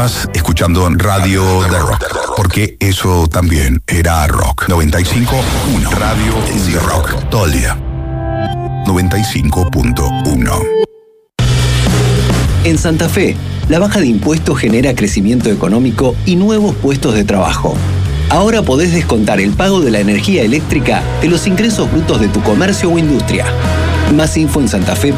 Estás escuchando Radio The Rock, porque eso también era rock. 95.1 Radio The Rock, todo el día. 95.1. En Santa Fe, la baja de impuestos genera crecimiento económico y nuevos puestos de trabajo. Ahora podés descontar el pago de la energía eléctrica de los ingresos brutos de tu comercio o industria. Más info en santafe.com.ar.